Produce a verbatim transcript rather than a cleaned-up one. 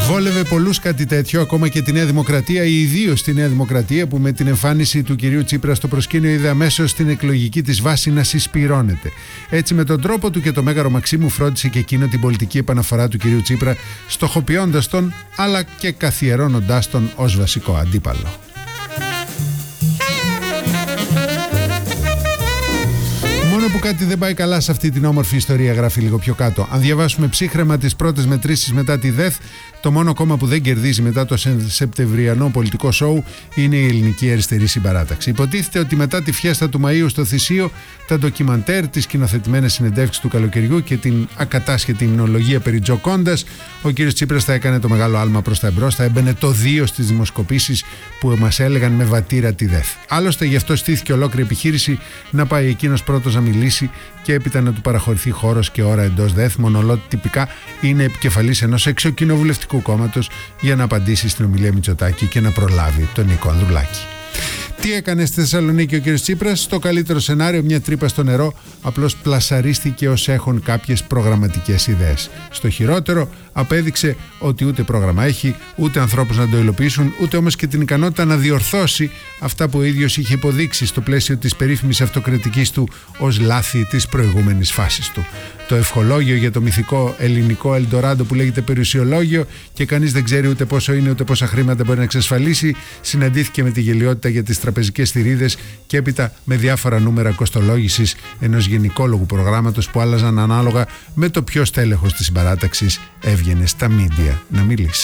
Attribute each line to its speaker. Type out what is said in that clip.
Speaker 1: Βόλευε πολλούς κάτι τέτοιο, ακόμα και τη Νέα Δημοκρατία, ή ιδίως τη Νέα Δημοκρατία, που με την εμφάνιση του κυρίου Τσίπρα στο προσκήνιο είδε αμέσως την εκλογική της βάση να συσπυρώνεται. Έτσι, με τον τρόπο του και το Μέγαρο Μαξίμου, φρόντισε και εκείνο την πολιτική επαναφορά του κυρίου Τσίπρα, στοχοποιώντας τον, αλλά και καθιερώνοντάς τον ως βασικό αντίπαλο. Μόνο που κάτι δεν πάει καλά σε αυτή την όμορφη ιστορία, γράφει λίγο πιο κάτω. Αν διαβάσουμε ψύχρεμα τις πρώτες μετρήσεις μετά τη ΔΕΘ, το μόνο κόμμα που δεν κερδίζει μετά το σεπτεμβριανό πολιτικό σόου είναι η Ελληνική Αριστερή Συμπαράταξη. Υποτίθεται ότι μετά τη φιέστα του Μαΐου στο Θησίο, τα ντοκιμαντέρ, τις σκηνοθετημένες συνεντεύξεις του καλοκαιριού και την ακατάσχετη υμνολογία περί Τζοκόντας, ο κ. Τσίπρας θα έκανε το μεγάλο άλμα προς τα εμπρός, θα έμπαινε το δύο στις δημοσκοπήσεις που μας έλεγαν με βατήρα τη ΔΕΘ. Άλλωστε, γι' αυτό στήθηκε ολόκληρη επιχείρηση να πάει εκείνος πρώτος να μιλήσει και έπειτα να του παραχωρηθεί χώρος και ώρα εντός ΔΕΘ, μονολότι τυπικά είναι επικεφαλής ενός εξοκοινοβουλευτικού κόμματος, για να απαντήσει στην ομιλία Μητσοτάκη και να προλάβει τον Νίκο Ανδρουλάκη. Τι έκανε στη Θεσσαλονίκη ο κ. Τσίπρας? Στο καλύτερο σενάριο, μια τρύπα στο νερό, απλώς πλασαρίστηκε ως έχουν κάποιες προγραμματικές ιδέες. Στο χειρότερο, απέδειξε ότι ούτε πρόγραμμα έχει, ούτε ανθρώπους να το υλοποιήσουν, ούτε όμως και την ικανότητα να διορθώσει αυτά που ο ίδιος είχε υποδείξει στο πλαίσιο της περίφημης αυτοκριτικής του ως λάθη της προηγούμενης φάσης του. Το ευχολόγιο για το μυθικό ελληνικό Ελντοράντο που λέγεται περιουσιολόγιο και κανείς δεν ξέρει ούτε πόσο είναι ούτε πόσα χρήματα μπορεί να εξασφαλίσει, συναντήθηκε με τη γελιότητα για τις τραπεζικές θηρίδες και έπειτα με διάφορα νούμερα κοστολόγησης ενός γενικόλογου προγράμματος που άλλαζαν ανάλογα με το ποιος τέλεχος της συμπαράταξης έβγαινε στα μίντια να μιλήσει.